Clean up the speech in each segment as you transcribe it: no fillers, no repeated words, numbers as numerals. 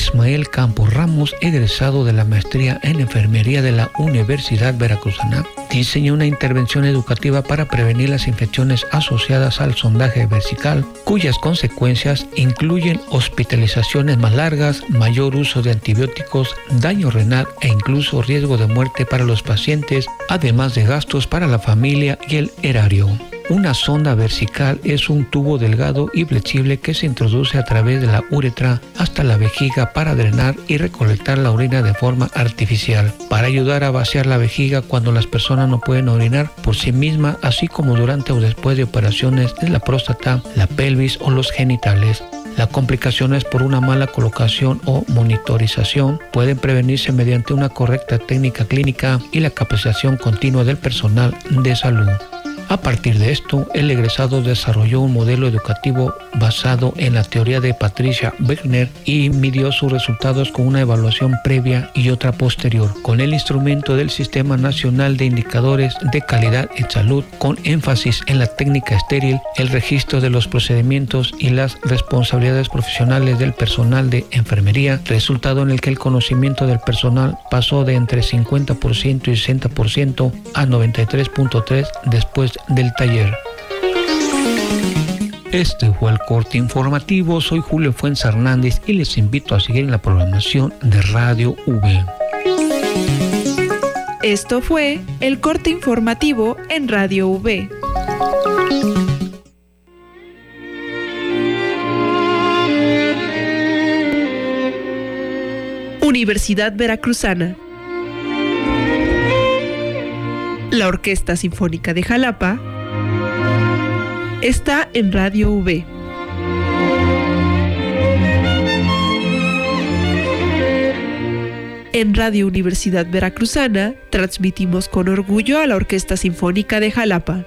Ismael Campos Ramos, egresado de la maestría en enfermería de la Universidad Veracruzana, diseñó una intervención educativa para prevenir las infecciones asociadas al sondaje vesical, cuyas consecuencias incluyen hospitalizaciones más largas, mayor uso de antibióticos, daño renal e incluso riesgo de muerte para los pacientes, además de gastos para la familia y el erario. Una sonda vesical es un tubo delgado y flexible que se introduce a través de la uretra hasta la vejiga para drenar y recolectar la orina de forma artificial, para ayudar a vaciar la vejiga cuando las personas no pueden orinar por sí mismas, así como durante o después de operaciones de la próstata, la pelvis o los genitales. Las complicaciones por una mala colocación o monitorización pueden prevenirse mediante una correcta técnica clínica y la capacitación continua del personal de salud. A partir de esto, el egresado desarrolló un modelo educativo basado en la teoría de Patricia Wegner y midió sus resultados con una evaluación previa y otra posterior, con el instrumento del Sistema Nacional de Indicadores de Calidad y Salud, con énfasis en la técnica estéril, el registro de los procedimientos y las responsabilidades profesionales del personal de enfermería, resultado en el que el conocimiento del personal pasó de entre 50% y 60% a 93.3% después del taller. Este fue el corte informativo. Soy Julio Fuentes Hernández y les invito a seguir en la programación de Radio V. Esto fue el corte informativo en Radio V. Universidad Veracruzana. La Orquesta Sinfónica de Jalapa está en Radio V. En Radio Universidad Veracruzana transmitimos con orgullo a la Orquesta Sinfónica de Jalapa.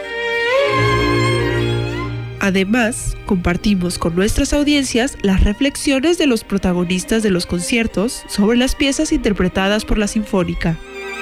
Además, compartimos con nuestras audiencias las reflexiones de los protagonistas de los conciertos sobre las piezas interpretadas por la Sinfónica.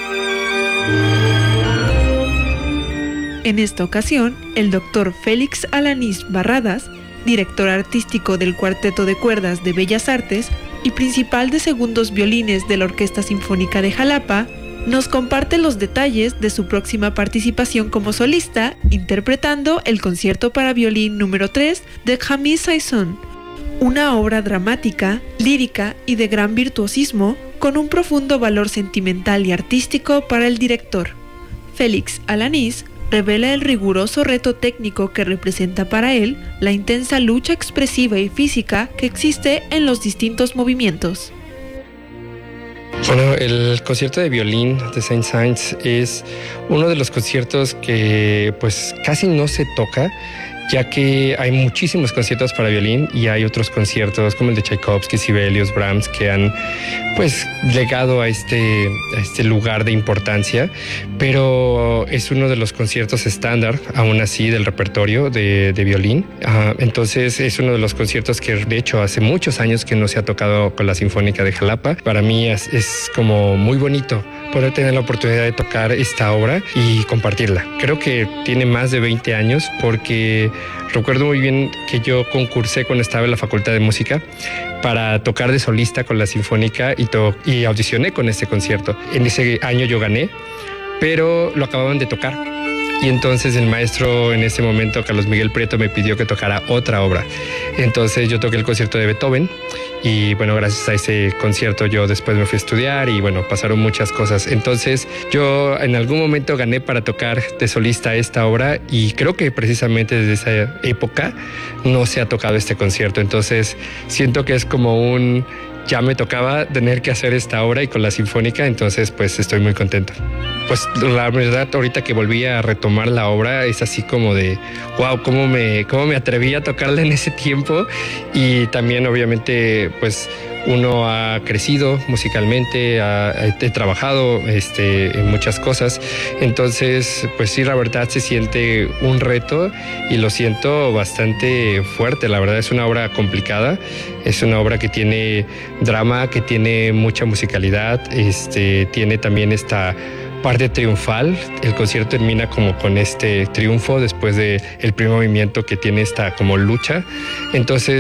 En esta ocasión, el Dr. Félix Alanís Barradas, director artístico del Cuarteto de Cuerdas de Bellas Artes y principal de segundos violines de la Orquesta Sinfónica de Jalapa, nos comparte los detalles de su próxima participación como solista, interpretando el concierto para violín número 3 de Camille Saint-Saëns, una obra dramática, lírica y de gran virtuosismo, con un profundo valor sentimental y artístico para el director. Félix Alanís revela el riguroso reto técnico que representa para él la intensa lucha expresiva y física que existe en los distintos movimientos. Bueno, el concierto de violín de Saint-Saëns es uno de los conciertos que pues casi no se toca, ya que hay muchísimos conciertos para violín y hay otros conciertos como el de Tchaikovsky, Sibelius, Brahms, que han pues llegado a este lugar de importancia, pero es uno de los conciertos estándar, aún así, del repertorio de violín. Entonces es uno de los conciertos que de hecho hace muchos años que no se ha tocado con la Sinfónica de Jalapa. Para mí es como muy bonito poder tener la oportunidad de tocar esta obra y compartirla. Creo que tiene más de 20 años porque recuerdo muy bien que yo concursé cuando estaba en la Facultad de Música para tocar de solista con la Sinfónica y audicioné con este concierto. En ese año yo gané, pero lo acababan de tocar. Y entonces el maestro en ese momento, Carlos Miguel Prieto, me pidió que tocara otra obra. Entonces yo toqué el concierto de Beethoven y bueno, gracias a ese concierto yo después me fui a estudiar y bueno, pasaron muchas cosas. Entonces yo en algún momento gané para tocar de solista esta obra y creo que precisamente desde esa época no se ha tocado este concierto. Entonces siento que es como ya me tocaba tener que hacer esta obra y con la Sinfónica, entonces pues estoy muy contento. Pues la verdad, ahorita que volví a retomar la obra, es así como de, wow, cómo me atreví a tocarla en ese tiempo. Y también obviamente pues uno ha crecido musicalmente, he trabajado en muchas cosas. Entonces, pues sí, la verdad se siente un reto y lo siento bastante fuerte. La verdad es una obra complicada, es una obra que tiene drama, que tiene mucha musicalidad, tiene también esta parte triunfal. El concierto termina como con este triunfo después del primer movimiento que tiene esta como lucha. Entonces